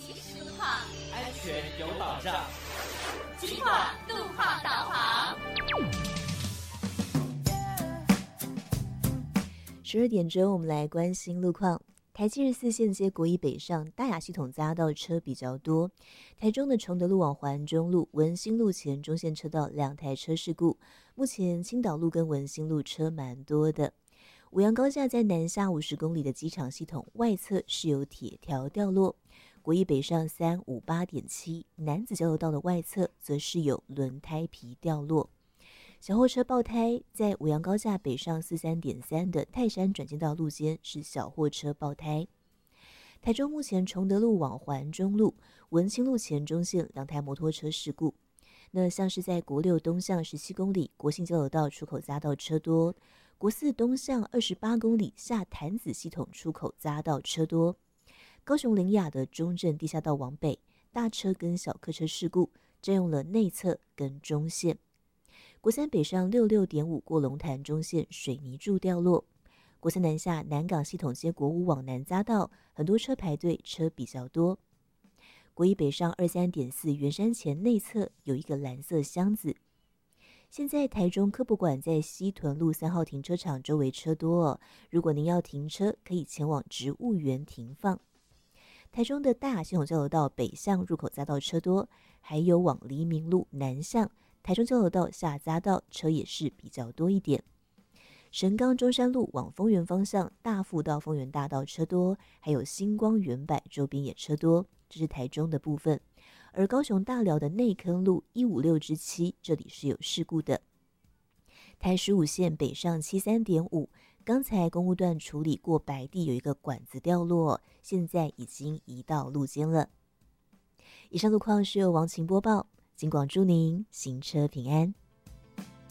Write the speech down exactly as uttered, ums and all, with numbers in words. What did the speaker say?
及时路况， 安全有保障。 金广路况导航。 十二点钟，我们来关心路况。台七十四线接国一北上大雅系统匝道车比较多，台中的崇德路往环中路、文心路前中线车道两台车事故，目前青岛路跟文心路车蛮多的。五杨高架在南下五十公里的机场系统外侧是有铁条掉落，国一北上三五八点七南子交流道的外侧则是有轮胎皮掉落。小货车爆胎，在五杨高架北上四三点三的泰山转进道路间是小货车爆胎。台中目前崇德路往环中路、文清路前中线两台摩托车事故。那像是在国六东向十七公里国姓交流道出口匝道车多，国四东向二十八公里下潭子系统出口匝道车多。高雄林雅的中正地下道往北，大车跟小客车事故占用了内侧跟中线。国三北上六六点五过龙潭中线水泥柱掉落，国三南下南港系统接国五往南匝道，很多车排队，车比较多。国一北上二三点四圆山前内侧有一个蓝色箱子。现在台中科博馆在西屯路三号停车场周围车多哦，如果您要停车，可以前往植物园停放。台中的大雅系统交流道北向入口匝道车多，还有往黎明路南向台中交流道下匝道车也是比较多一点。神冈中山路往丰原方向大富到丰原大道车多，还有星光远百周边也车多，这是台中的部分。而高雄大寮的内坑路一五六之七这里是有事故的。台十五线北上七三点五，刚才公务段处理过白地有一个管子掉落，现在已经移到路肩了。以上路况是由王晴播报，金广祝您行车平安。